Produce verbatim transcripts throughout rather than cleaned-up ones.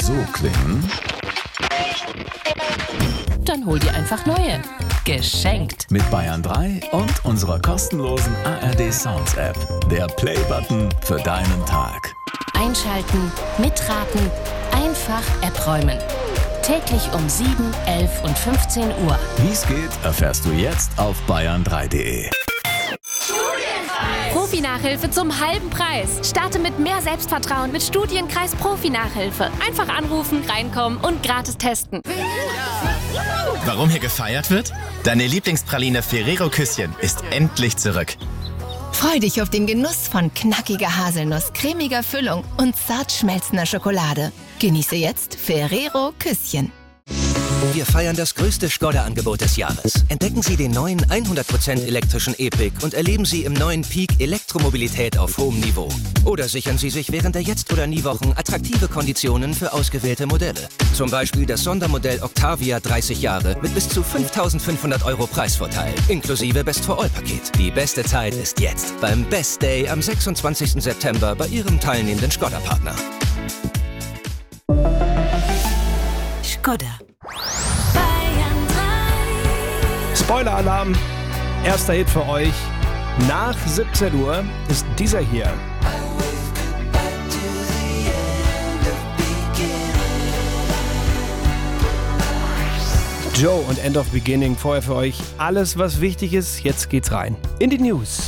so klingen? Dann hol dir einfach neue. Geschenkt. Mit Bayern drei und unserer kostenlosen A R D Sounds App. Der Play-Button für deinen Tag. Einschalten, mitraten, einfach App räumen. Täglich um sieben, elf und fünfzehn Uhr. Wie es geht, erfährst du jetzt auf bayern drei punkt de. Profi-Nachhilfe zum halben Preis. Starte mit mehr Selbstvertrauen mit Studienkreis Profi-Nachhilfe. Einfach anrufen, reinkommen und gratis testen. Warum hier gefeiert wird? Deine Lieblingspraline Ferrero Küsschen ist endlich zurück. Freu dich auf den Genuss von knackiger Haselnuss, cremiger Füllung und zart schmelzender Schokolade. Genieße jetzt Ferrero Küsschen. Wir feiern das größte Skoda-Angebot des Jahres. Entdecken Sie den neuen hundert Prozent elektrischen E-Pick und erleben Sie im neuen Peak Elektromobilität auf hohem Niveau. Oder sichern Sie sich während der Jetzt- oder Nie-Wochen attraktive Konditionen für ausgewählte Modelle. Zum Beispiel das Sondermodell Octavia dreißig Jahre mit bis zu fünftausendfünfhundert Euro Preisvorteil, inklusive Best-for-All-Paket. Die beste Zeit ist jetzt beim Best Day am sechsundzwanzigsten September bei Ihrem teilnehmenden Skoda-Partner. Skoda. Spoiler-Alarm, erster Hit für euch. Nach siebzehn Uhr ist dieser hier. Joe und End of Beginning. Vorher für euch alles, was wichtig ist. Jetzt geht's rein in die News.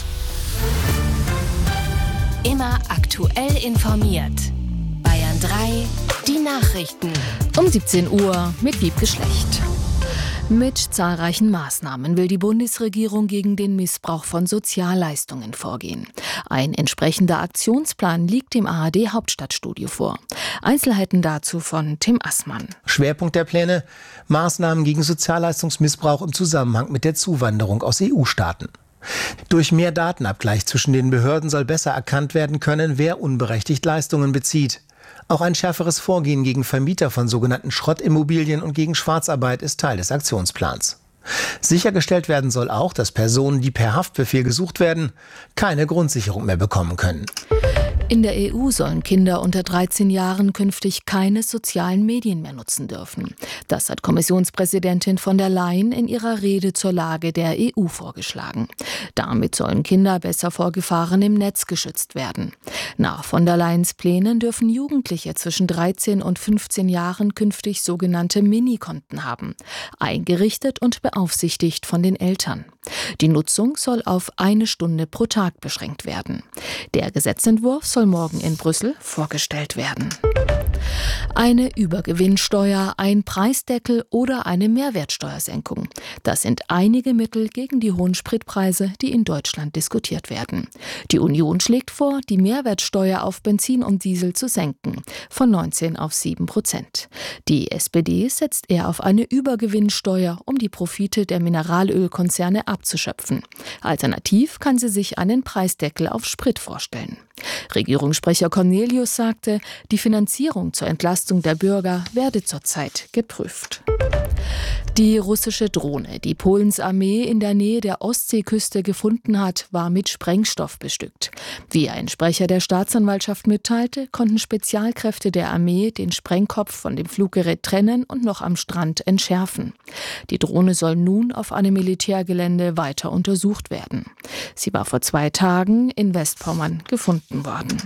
Immer aktuell informiert. Bayern drei, die Nachrichten. Um siebzehn Uhr mit Wiebke Schlecht. Mit zahlreichen Maßnahmen will die Bundesregierung gegen den Missbrauch von Sozialleistungen vorgehen. Ein entsprechender Aktionsplan liegt dem A R D-Hauptstadtstudio vor. Einzelheiten dazu von Tim Assmann. Schwerpunkt der Pläne: Maßnahmen gegen Sozialleistungsmissbrauch im Zusammenhang mit der Zuwanderung aus E U-Staaten. Durch mehr Datenabgleich zwischen den Behörden soll besser erkannt werden können, wer unberechtigt Leistungen bezieht. Auch ein schärferes Vorgehen gegen Vermieter von sogenannten Schrottimmobilien und gegen Schwarzarbeit ist Teil des Aktionsplans. Sichergestellt werden soll auch, dass Personen, die per Haftbefehl gesucht werden, keine Grundsicherung mehr bekommen können. In der E U sollen Kinder unter dreizehn Jahren künftig keine sozialen Medien mehr nutzen dürfen. Das hat Kommissionspräsidentin von der Leyen in ihrer Rede zur Lage der E U vorgeschlagen. Damit sollen Kinder besser vor Gefahren im Netz geschützt werden. Nach von der Leyens Plänen dürfen Jugendliche zwischen dreizehn und fünfzehn Jahren künftig sogenannte Minikonten haben, eingerichtet und beaufsichtigt von den Eltern. Die Nutzung soll auf eine Stunde pro Tag beschränkt werden. Der Gesetzentwurf soll morgen in Brüssel vorgestellt werden. Eine Übergewinnsteuer, ein Preisdeckel oder eine Mehrwertsteuersenkung. Das sind einige Mittel gegen die hohen Spritpreise, die in Deutschland diskutiert werden. Die Union schlägt vor, die Mehrwertsteuer auf Benzin und Diesel zu senken, von neunzehn auf sieben Prozent. Die S P D setzt eher auf eine Übergewinnsteuer, um die Profite der Mineralölkonzerne abzuschöpfen. Alternativ kann sie sich einen Preisdeckel auf Sprit vorstellen. Regierungssprecher Cornelius sagte, die Finanzierung zur Entlastung der Bürger werde zurzeit geprüft. Die russische Drohne, die Polens Armee in der Nähe der Ostseeküste gefunden hat, war mit Sprengstoff bestückt. Wie ein Sprecher der Staatsanwaltschaft mitteilte, konnten Spezialkräfte der Armee den Sprengkopf von dem Fluggerät trennen und noch am Strand entschärfen. Die Drohne soll nun auf einem Militärgelände weiter untersucht werden. Sie war vor zwei Tagen in Westpommern gefunden worden.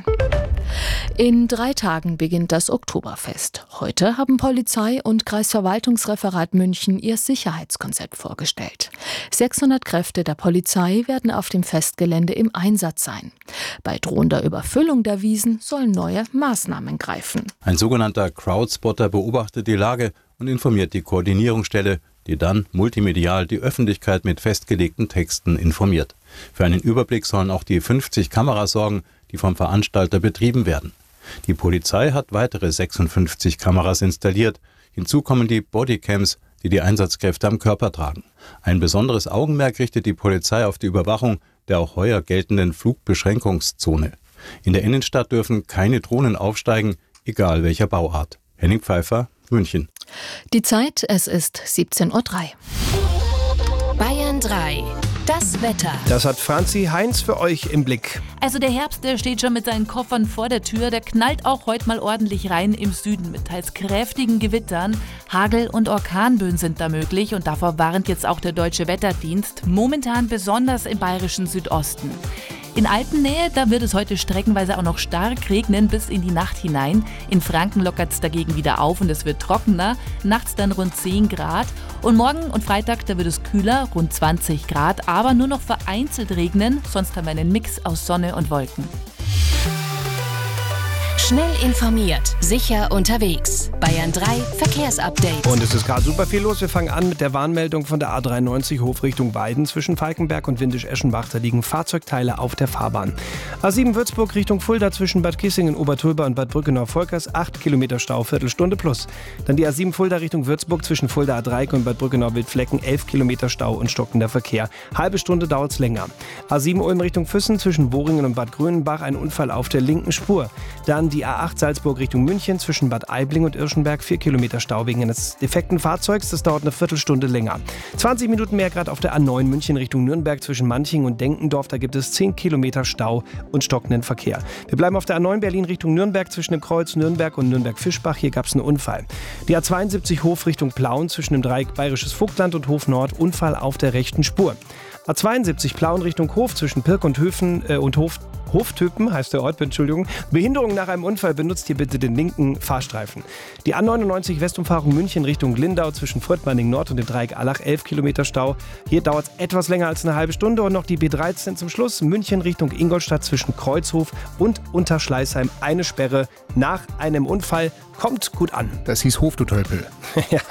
In drei Tagen beginnt das Oktoberfest. Heute haben Polizei und Kreisverwaltungsreferat München ihr Sicherheitskonzept vorgestellt. sechshundert Kräfte der Polizei werden auf dem Festgelände im Einsatz sein. Bei drohender Überfüllung der Wiesen sollen neue Maßnahmen greifen. Ein sogenannter Crowdspotter beobachtet die Lage und informiert die Koordinierungsstelle, die dann multimedial die Öffentlichkeit mit festgelegten Texten informiert. Für einen Überblick sollen auch die fünfzig Kameras sorgen, die vom Veranstalter betrieben werden. Die Polizei hat weitere sechsundfünfzig Kameras installiert. Hinzu kommen die Bodycams, die die Einsatzkräfte am Körper tragen. Ein besonderes Augenmerk richtet die Polizei auf die Überwachung der auch heuer geltenden Flugbeschränkungszone. In der Innenstadt dürfen keine Drohnen aufsteigen, egal welcher Bauart. Henning Pfeiffer, München. Die Zeit, es ist siebzehn Uhr drei. Bayern drei. Das Wetter. Das hat Franzi Heinz für euch im Blick. Also der Herbst, der steht schon mit seinen Koffern vor der Tür. Der knallt auch heute mal ordentlich rein im Süden mit teils kräftigen Gewittern. Hagel- und Orkanböen sind da möglich und davor warnt jetzt auch der Deutsche Wetterdienst. Momentan besonders im bayerischen Südosten. In Alpennähe, da wird es heute streckenweise auch noch stark regnen bis in die Nacht hinein. In Franken lockert es dagegen wieder auf und es wird trockener. Nachts dann rund zehn Grad. Und morgen und Freitag, da wird es kühler, rund zwanzig Grad. Aber nur noch vereinzelt regnen, sonst haben wir einen Mix aus Sonne und Wolken. Schnell informiert, sicher unterwegs. Bayern drei Verkehrsupdate. Und es ist gerade super viel los. Wir fangen an mit der Warnmeldung von der A dreiundneunzig Hof Richtung Weiden. Zwischen Falkenberg und Windisch-Eschenbach, da liegen Fahrzeugteile auf der Fahrbahn. A sieben Würzburg Richtung Fulda zwischen Bad Kissingen, Obertulba und Bad Brückenau-Volkers, acht Kilometer Stau, Viertelstunde plus. Dann die A sieben Fulda Richtung Würzburg zwischen Fulda A-Dreieck und Bad Brückenau-Wildflecken, elf Kilometer Stau und stockender Verkehr. Halbe Stunde dauert es länger. A sieben Ulm Richtung Füssen zwischen Woringen und Bad Grünenbach, ein Unfall auf der linken Spur. Dann die A acht Salzburg Richtung München zwischen Bad Aibling und Irschenberg, vier Kilometer Stau wegen eines defekten Fahrzeugs. Das dauert eine Viertelstunde länger. zwanzig Minuten mehr gerade auf der A neun München Richtung Nürnberg zwischen Manching und Denkendorf. Da gibt es zehn Kilometer Stau und stockenden Verkehr. Wir bleiben auf der A neun Berlin Richtung Nürnberg zwischen dem Kreuz Nürnberg und Nürnberg-Fischbach. Hier gab es einen Unfall. Die A zweiundsiebzig Hof Richtung Plauen zwischen dem Dreieck Bayerisches Vogtland und Hof Nord. Unfall auf der rechten Spur. A zweiundsiebzig Plauen Richtung Hof zwischen Pirk und Höfen äh, und Hof Hoftöpen heißt der Ort, Entschuldigung. Behinderung nach einem Unfall, benutzt hier bitte den linken Fahrstreifen. Die A neunundneunzig Westumfahrung München Richtung Lindau zwischen Fröttmanning Nord und dem Dreieck Allach, elf Kilometer Stau. Hier dauert es etwas länger als eine halbe Stunde. Und noch die B dreizehn zum Schluss. München Richtung Ingolstadt zwischen Kreuzhof und Unterschleißheim. Eine Sperre nach einem Unfall. Kommt gut an. Das hieß Hof, du Tölpel. Ja.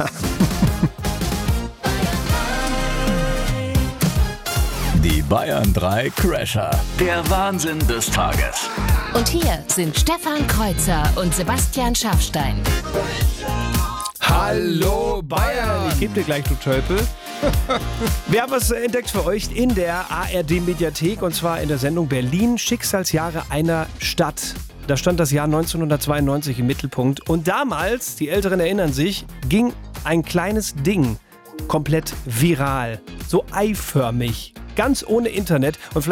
Die Bayern drei Crasher. Der Wahnsinn des Tages. Und hier sind Stefan Kreuzer und Sebastian Schafstein. Hallo Bayern! Ich gebe dir gleich, du Tölpel. Wir haben was entdeckt für euch in der A R D-Mediathek und zwar in der Sendung Berlin Schicksalsjahre einer Stadt. Da stand das Jahr neunzehnhundertzweiundneunzig im Mittelpunkt und damals, die Älteren erinnern sich, ging ein kleines Ding komplett viral. So eiförmig. Ganz ohne Internet und vielleicht